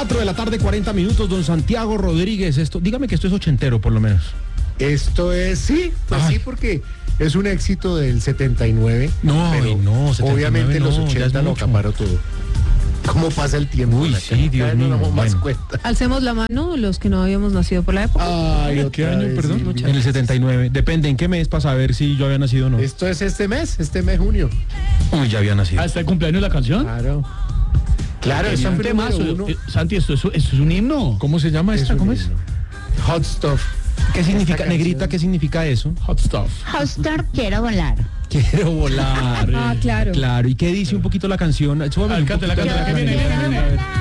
4 de la tarde, 40 minutos, don Santiago Rodríguez. Dígame que esto es ochentero, por lo menos. Esto es, sí, pues sí, porque es un éxito del 79. No, pero no, 79 obviamente no, los ya 80 es lo mucho. acaparó todo. ¿Cómo pasa el tiempo? Uy, sí, Dios mío, No damos más bueno. cuenta. Alcemos la mano los que no habíamos nacido por la época. Ay, ¿Qué otra año, vez, perdón? Silvia. En el 79. Depende en qué mes para saber si yo había nacido o no. Esto es este mes junio. Uy, ya había nacido. ¿Hasta el cumpleaños de la canción? Claro. Claro, Es es un un temazo. uno. Santi, esto es un himno. ¿Cómo se llama Es esta? un ¿Cómo es? himno. Hot Stuff. ¿Qué significa, Esta negrita, canción. qué significa eso? Hot stuff. Hostar, quiero volar. Quiero volar. Ah, claro. Claro. ¿Y qué dice un poquito la canción? Súbame un Cántala, poquito. cántala, que viene, viene, viene.